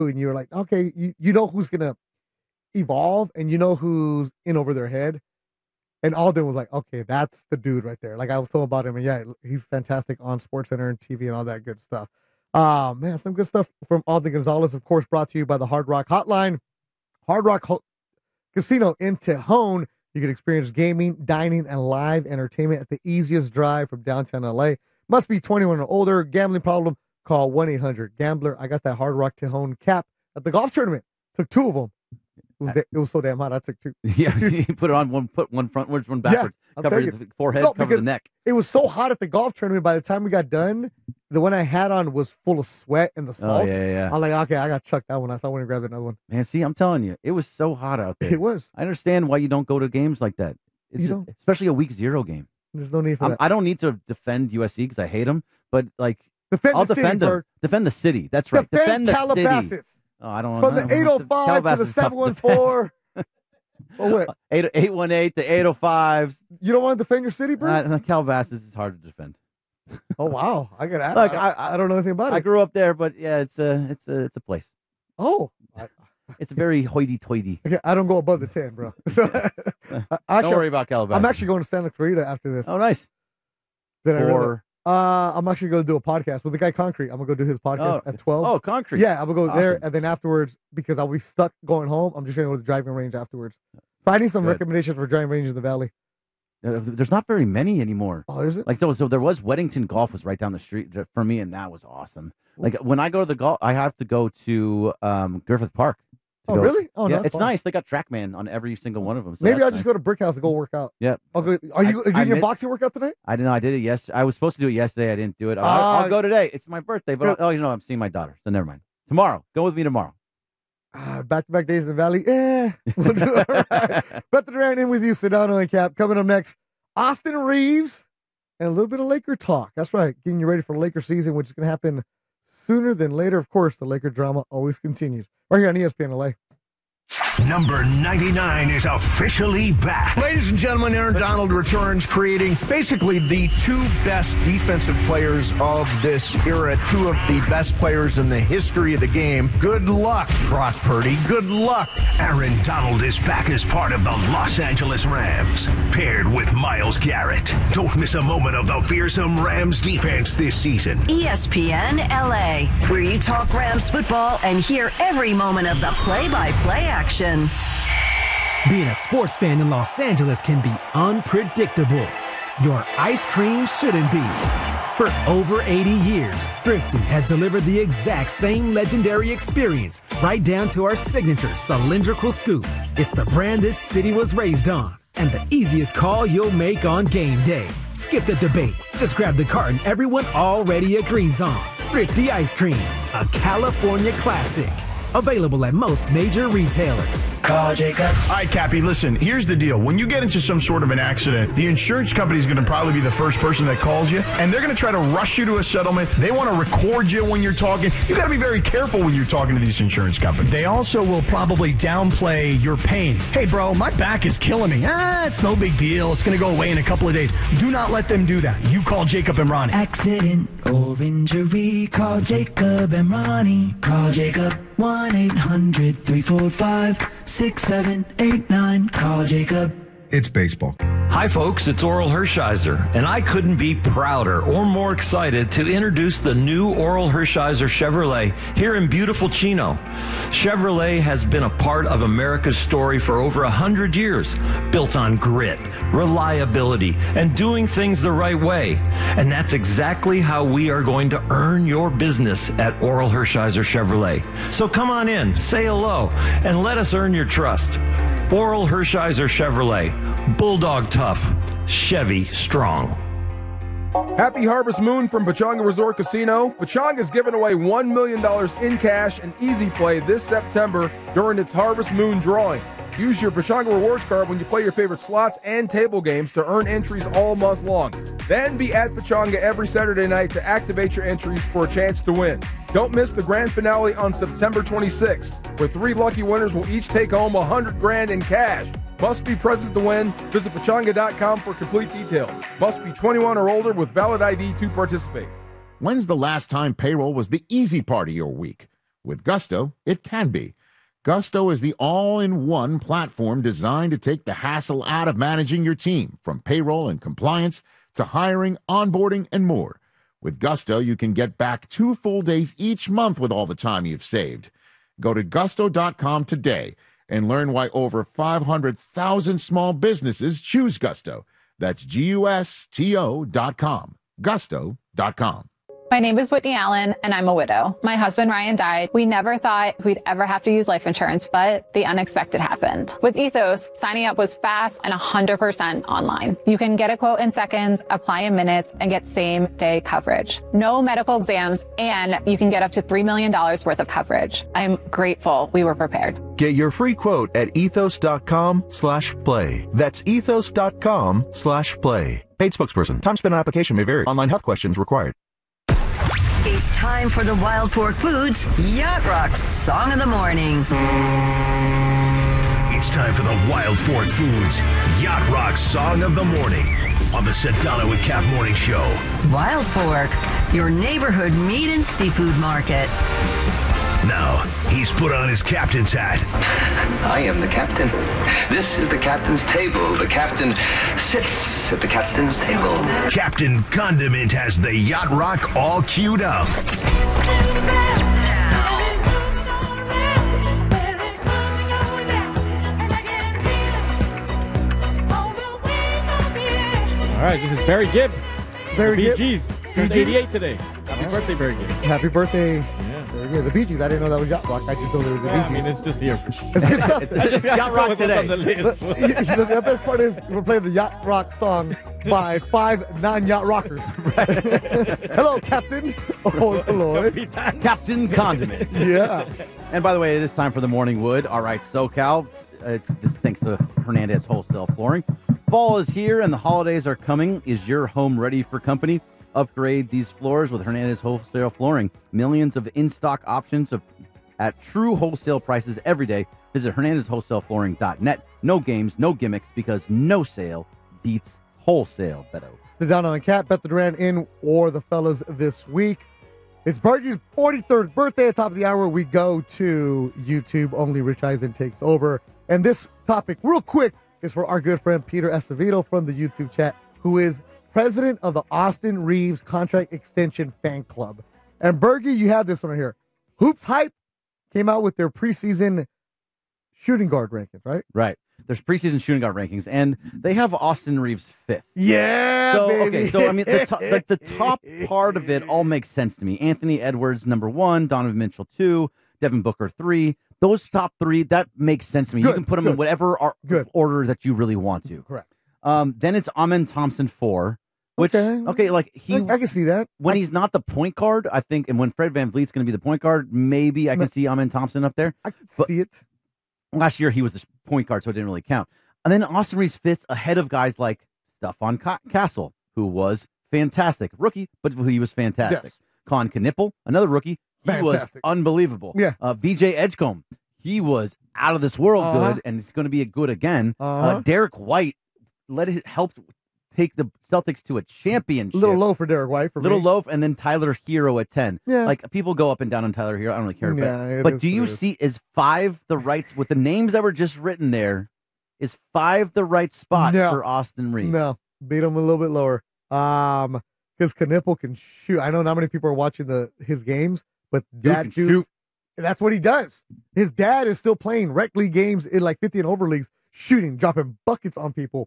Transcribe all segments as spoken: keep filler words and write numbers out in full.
and you're like, okay, you, you know who's gonna evolve, and you know who's in over their head. And Alden was like, okay, that's the dude right there. Like I was told about him, and yeah, he's fantastic on SportsCenter and T V and all that good stuff. Uh, man, some good stuff from Alden Gonzalez, of course, brought to you by the Hard Rock Hotline. Hard Rock Ho- Casino in Tejon. You can experience gaming, dining, and live entertainment at the easiest drive from downtown L A. Must be twenty-one or older. Gambling problem? Call one eight hundred gambler. I got that Hard Rock Tejon cap at the golf tournament. Took two of them. It was, it was so damn hot. I took two. Yeah, you put it on one, put one frontwards, one backwards. Yeah, cover the forehead, no, cover the neck. It was so hot at the golf tournament. By the time we got done, the one I had on was full of sweat and the salt. Oh, yeah, yeah. I'm like, okay, I got to chuck that one. I thought I want to grab another one. Man, see, I'm telling you, it was so hot out there. It was. I understand why you don't go to games like that. It's You a- don't? especially a week zero game. There's no need for I'm, that. I don't need to defend U S C because I hate them, but like, Defend I'll the city, defend them. Bert. Defend the city. That's right. Defend the Calabasas. city. Oh, I don't From know. the eight oh five to the seven one four. Oh, what? eight one eight to eight oh fives. You don't want to defend your city, bro? Uh, Calabasas is hard to defend. Oh, wow. I got to Look, I, I, I don't know anything about I it. grew up there, but yeah, it's a it's a it's a place. Oh. I, It's very hoity-toity. okay, I don't go above the ten, bro. So, I- actually, Don't worry about Calabasas. I'm actually going to Santa Clarita after this. Oh, nice. Did I really- Or Uh, I'm actually going to do a podcast with the guy Concrete. I'm going to go do his podcast Oh. at twelve. oh, concrete. Yeah, I'm going to go there, Awesome. and then afterwards, because I'll be stuck going home, I'm just going to go to the driving range afterwards. So I need some Good. recommendations for driving range in the valley. Uh, There's not very many anymore. Oh, is it? Like so, so there was Weddington Golf was right down the street for me, and that was awesome. Like when I go to the golf, I have to go to um, Griffith Park. to Oh, go- really? Oh, no, yeah, that's it's fine. nice. They got TrackMan on every single one of them. So Maybe that's I'll just nice. go to Brick House and go work out. Yeah. Okay. Are you, I- are you I doing your mi- boxing workout tonight? I didn't know I did it. Yes, I was supposed to do it yesterday. I didn't do it. I'll, Ah. I'll go today. It's my birthday, but Good. oh, you know, I'm seeing my daughter, so never mind. Tomorrow, go with me tomorrow. Ah, back-to-back days in the valley. Eh. We'll do it. All right. Beth the Duran in with you, Sedano and Cap. Coming up next, Austin Reeves and a little bit of Laker talk. That's right. Getting you ready for Laker season, which is going to happen sooner than later. Of course, the Laker drama always continues. Right here on E S P N L A. Number ninety-nine is officially back. Ladies and gentlemen, Aaron Donald returns, creating basically the two best defensive players of this era, two of the best players in the history of the game. Good luck, Brock Purdy. Good luck. Aaron Donald is back as part of the Los Angeles Rams, paired with Myles Garrett. Don't miss a moment of the fearsome Rams defense this season. E S P N L A, where you talk Rams football and hear every moment of the play-by-play action. Being a sports fan in Los Angeles can be unpredictable. Your ice cream shouldn't be. For over eighty years, Thrifty has delivered the exact same legendary experience, right down to our signature cylindrical scoop. It's the brand this city was raised on, and the easiest call you'll make on game day. Skip the debate. Just grab the carton everyone already agrees on. Thrifty Ice Cream, a California classic. Available at most major retailers. Call Jacob. All right, Cappy, listen, here's the deal. When you get into some sort of an accident, the insurance company is going to probably be the first person that calls you, and they're going to try to rush you to a settlement. They want to record you when you're talking. You got to be very careful when you're talking to these insurance companies. They also will probably downplay your pain. Hey, bro, my back is killing me. Ah, it's no big deal. It's going to go away in a couple of days. Do not let them do that. You call Jacob and Ronnie. Accident or injury, call Jacob and Ronnie. Call Jacob. one eight hundred three four five six seven eight nine. Call Jacob. It's baseball. Hi, folks. It's Oral Hershiser, and I couldn't be prouder or more excited to introduce the new Oral Hershiser Chevrolet here in beautiful Chino. Chevrolet has been a part of America's story for over a hundred years, built on grit, reliability, and doing things the right way. And that's exactly how we are going to earn your business at Oral Hershiser Chevrolet. So come on in, say hello, and let us earn your trust. Oral Hershiser Chevrolet. Bulldog tough, Chevy strong. Happy Harvest Moon from Pechanga Resort Casino. Pechanga is giving away one million dollars in cash and easy play this September during its Harvest Moon drawing. Use your Pechanga Rewards card when you play your favorite slots and table games to earn entries all month long. Then be at Pechanga every Saturday night to activate your entries for a chance to win. Don't miss the grand finale on September twenty-sixth, where three lucky winners will each take home one hundred grand in cash. Must be present to win. Visit Pechanga dot com for complete details. Must be twenty-one or older with valid I D to participate. When's the last time payroll was the easy part of your week? With Gusto, it can be. Gusto is the all-in-one platform designed to take the hassle out of managing your team, from payroll and compliance to hiring, onboarding, and more. With Gusto, you can get back two full days each month with all the time you've saved. Go to gusto dot com today and learn why over five hundred thousand small businesses choose Gusto. That's G U S T O dot com. gusto dot com. My name is Whitney Allen, and I'm a widow. My husband, Ryan, died. We never thought we'd ever have to use life insurance, but the unexpected happened. With Ethos, signing up was fast and one hundred percent online. You can get a quote in seconds, apply in minutes, and get same-day coverage. No medical exams, and you can get up to three million dollars worth of coverage. I'm grateful we were prepared. Get your free quote at ethos dot com slash play. That's ethos dot com slash play. Paid spokesperson. Time spent on application may vary. Online health questions required. It's time for the Wild Fork Foods Yacht Rock Song of the Morning. It's time for the Wild Fork Foods Yacht Rock Song of the Morning on the Sedano with Cap Morning Show. Wild Fork, your neighborhood meat and seafood market. Now, he's put on his captain's hat. I am the captain. This is the captain's table. The captain sits at the captain's table. Captain Condiment has the Yacht Rock all queued up. All right, this is Barry Gibb. Barry Bee Gibb. Gees. Turned Bee Gees? eighty-eight today. Happy birthday, Barry Gibb. Happy birthday. Yeah. Very good. The Bee Gees. I didn't know that was Yacht Rock. I just know there was the Yeah, I Bee Gees. mean, it's just here. It's good stuff. It's just Yacht Rock today. the, the best part is we're playing the Yacht Rock song by five non-yacht rockers. Hello, Captain. Oh, hello. Captain Condiment. Yeah. And by the way, it is time for the Morning Wood. All right, SoCal. It's this thanks to Hernandez Wholesale Flooring. Fall is here and the holidays are coming. Is your home ready for company? Upgrade these floors with Hernandez Wholesale Flooring. Millions of in-stock options of, at true wholesale prices every day. Visit Hernandez Wholesale Flooring dot net. No games, no gimmicks, because no sale beats wholesale, Beto. Sedano and Cat, Bet the Duran in for the fellas this week. It's Bergie's forty-third birthday. At the top of the hour, we go to YouTube. Only Rich Eisen takes over. And this topic, real quick, is for our good friend Peter Acevedo from the YouTube chat, who is president of the Austin Reeves Contract Extension Fan Club. And Bergie, you have this one right here. Hoops Hype came out with their preseason shooting guard rankings, right? Right. There's preseason shooting guard rankings, and they have Austin Reeves fifth. Yeah, so, baby. Okay, so I mean, the, to- like the top part of it all makes sense to me. Anthony Edwards, number one. Donovan Mitchell, two. Devin Booker, three. Those top three, that makes sense to me. Good, you can put them good. in whatever ar- Good. order that you really want to. Correct. Um, then it's Amen Thompson, four. Which, Okay. okay, like he, I, I can see that. when I- he's not the point guard, I think, and when Fred Van Vliet's going to be the point guard, maybe I can see Amen Thompson up there. I can But- see it. Last year he was the point guard, so it didn't really count. And then Austin Reeves fits ahead of guys like Stephon Ca- Castle, who was fantastic. Rookie, but he was fantastic. Yes. Con Knipple, another rookie. He was Fantastic. unbelievable. Yeah. Uh, V J Edgecombe, he was out of this world Uh-huh. good, and it's going to be a good again. Uh, Uh-huh. Derek White let it help take the Celtics to a championship. A little low for Derek White for little me. low, and then Tyler Hero at ten. Yeah. Like people go up and down on Tyler Hero. I don't really care. Yeah, it but but is do what you it is. see is five the right with the names that were just written there? Is five the right spot No. for Austin Reeves? No, beat him a little bit lower. Um, because Knipple can shoot. I know not many people are watching the his games, but Dude that can dude, shoot. that's what he does. His dad is still playing rec league games in like fifty and over leagues, shooting, dropping buckets on people.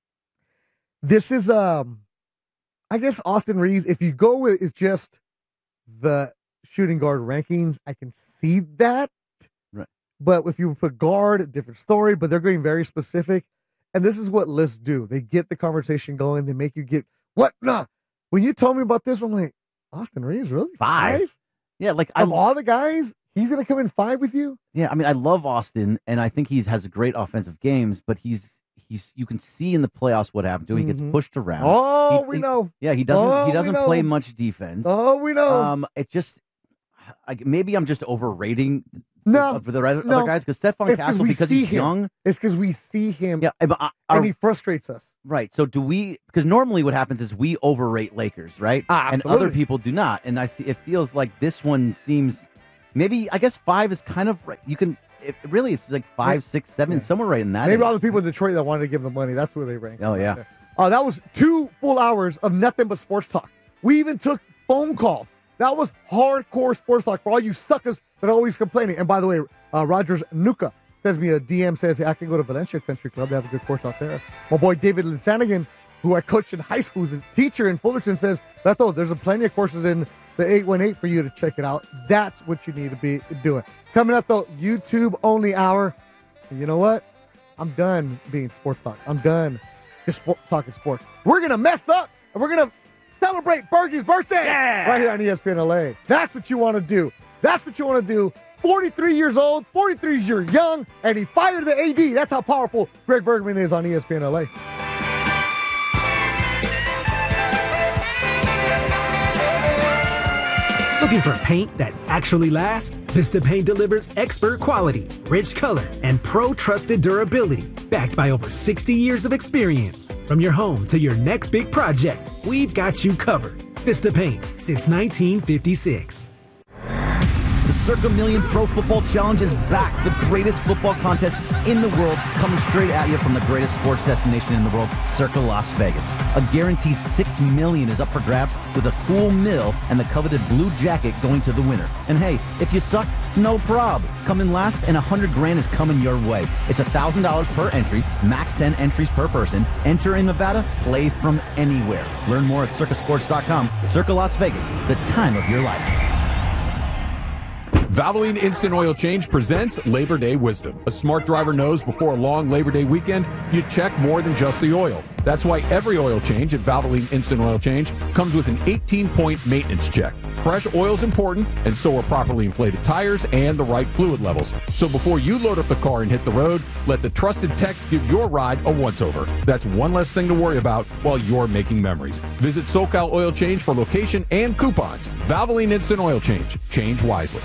This is um, I guess Austin Reeves. If you go with it's just the shooting guard rankings, I can see that. Right. But if you put guard, different story. But they're getting very specific, and this is what lists do. They get the conversation going. They make you get what? Nah. When you told me about this, I'm like, Austin Reeves, really? Five? Yeah, like I Of all the guys, he's gonna come in five with you? Yeah, I mean, I love Austin, and I think he has a great offensive games, but he's he's you can see in the playoffs what happened to him. He Mhm. gets pushed around. Oh, He- we he- know. Yeah, he doesn't Oh, he we doesn't know. play much defense. Oh, we know. Um, it just I, maybe I'm just overrating No, for the other no. guys because Stephon It's 'cause Castle we because see he's him. young. It's because we see him. Yeah, but I, and he frustrates us. Right. So do we? Because normally what happens is we overrate Lakers, right? Ah, and other absolutely. people do not. And I, it feels like this one seems maybe I guess five is kind of right. You can it, really it's like five, six, seven, somewhere right in that. Maybe age. all the people in Detroit that wanted to give them money, that's where they rank. Oh yeah. Uh, that was two full hours of nothing but sports talk. We even took phone calls. That was hardcore sports talk for all you suckers that are always complaining. And by the way, uh, Rogers Nuka sends me a D M, says, hey, I can go to Valencia Country Club. They have a good course out there. My boy David Linsanigan, who I coached in high school, is a teacher in Fullerton, says, Beto, there's a plenty of courses in the eight one eight for you to check it out. That's what you need to be doing. Coming up, though, YouTube only hour. And you know what? I'm done being sports talk. I'm done just sport, talking sports. We're going to mess up, and we're going to celebrate Bergie's birthday Yeah. right here on E S P N L A. That's what you want to do. That's what you want to do. forty-three years old, forty-three years young, and he fired the A D. That's how powerful Greg Bergman is on E S P N L A. Looking for paint that actually lasts? Vista Paint delivers expert quality, rich color, and pro-trusted durability, backed by over sixty years of experience. From your home to your next big project, we've got you covered. Vista Paint, since nineteen fifty-six. The Circa Million Pro Football Challenge is back. The greatest football contest in the world, coming straight at you from the greatest sports destination in the world, Circa Las Vegas. A guaranteed six million dollars is up for grabs with a cool mill and the coveted blue jacket going to the winner. And hey, if you suck, no prob. Come in last and one hundred grand is coming your way. It's one thousand dollars per entry, max ten entries per person. Enter in Nevada, play from anywhere. Learn more at circa sports dot com. Circa Las Vegas, the time of your life. Valvoline Instant Oil Change presents Labor Day Wisdom. A smart driver knows before a long Labor Day weekend, you check more than just the oil. That's why every oil change at Valvoline Instant Oil Change comes with an eighteen-point maintenance check. Fresh oil is important, and so are properly inflated tires and the right fluid levels. So before you load up the car and hit the road, let the trusted techs give your ride a once-over. That's one less thing to worry about while you're making memories. Visit SoCal Oil Change for location and coupons. Valvoline Instant Oil Change. Change wisely.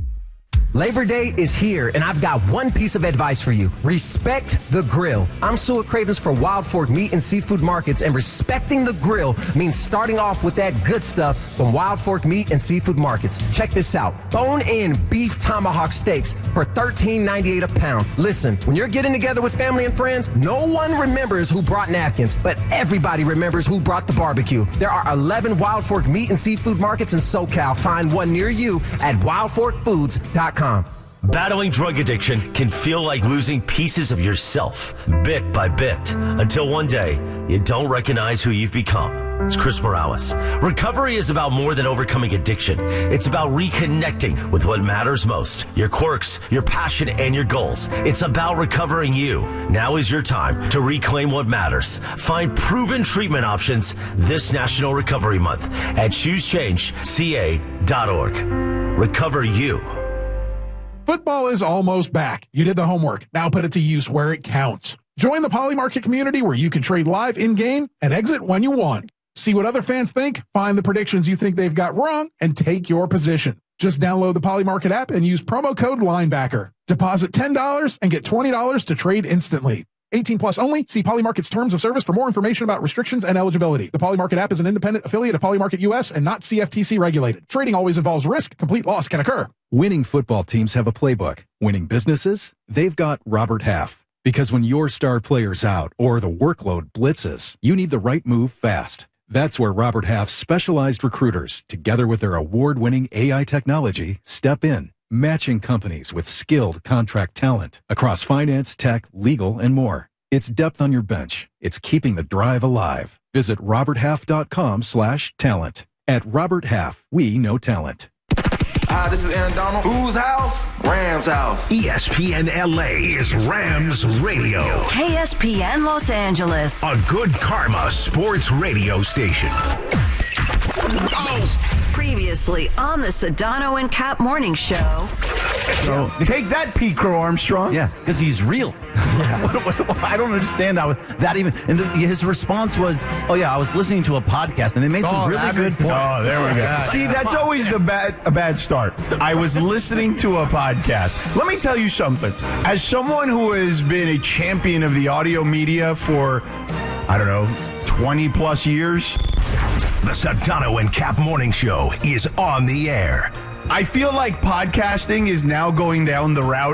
Labor Day is here, and I've got one piece of advice for you. Respect the grill. I'm Sue at Cravens for Wild Fork Meat and Seafood Markets, and respecting the grill means starting off with that good stuff from Wild Fork Meat and Seafood Markets. Check this out. Bone-in beef tomahawk steaks for thirteen ninety-eight a pound. Listen, when you're getting together with family and friends, no one remembers who brought napkins, but everybody remembers who brought the barbecue. There are eleven Wild Fork Meat and Seafood Markets in SoCal. Find one near you at wild fork foods dot com. Battling drug addiction can feel like losing pieces of yourself, bit by bit, until one day you don't recognize who you've become. It's Chris Morales. Recovery is about more than overcoming addiction. It's about reconnecting with what matters most, your quirks, your passion, and your goals. It's about recovering you. Now is your time to reclaim what matters. Find proven treatment options this National Recovery Month at choose change c a dot org. Recover you. Football is almost back. You did the homework. Now put it to use where it counts. Join the Poly Market community where you can trade live in-game and exit when you want. See what other fans think, find the predictions you think they've got wrong, and take your position. Just download the Poly Market app and use promo code LINEBACKER. Deposit ten dollars and get twenty dollars to trade instantly. eighteen plus only. See Poly Market's terms of service for more information about restrictions and eligibility. The Poly Market app is an independent affiliate of Poly Market U S and not C F T C regulated. Trading always involves risk. Complete loss can occur. Winning football teams have a playbook. Winning businesses? They've got Robert Half. Because when your star player's out or the workload blitzes, you need the right move fast. That's where Robert Half's specialized recruiters, together with their award-winning A I technology, step in, matching companies with skilled contract talent across finance, tech, legal, and more. It's depth on your bench. It's keeping the drive alive. Visit roberthalf.com slash talent. At Robert Half, we know talent. Hi, this is Aaron Donald. Whose house? Rams house. E S P N L A is Rams Radio. K S P N Los Angeles. A good karma sports radio station. Oh. Previously on the Sedano and Cap Morning Show. So take that, Pete Crow Armstrong. Yeah, because he's real. Yeah. I don't understand how that even. And the, his response was, "Oh yeah, I was listening to a podcast and they made oh, some really good points." Oh, there we go. Yeah. See, that's always the bad a bad start. I was listening to a podcast. Let me tell you something. As someone who has been a champion of the audio media for, I don't know, twenty plus years. The Sedano and Cap Morning Show is on the air. I feel like podcasting is now going down the route